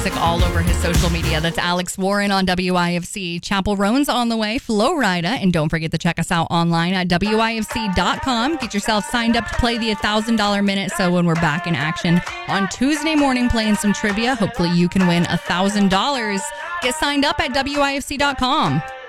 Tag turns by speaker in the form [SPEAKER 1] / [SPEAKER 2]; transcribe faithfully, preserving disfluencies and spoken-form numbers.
[SPEAKER 1] music all over his social media. That's Alex Warren on W I F C. Chapel Roan's on the way, Flo Rida. And don't forget to check us out online at W I F C dot com. Get yourself signed up to play the one thousand dollars minute. So when we're back in action on Tuesday morning playing some trivia, hopefully you can win one thousand dollars. Get signed up at W I F C dot com.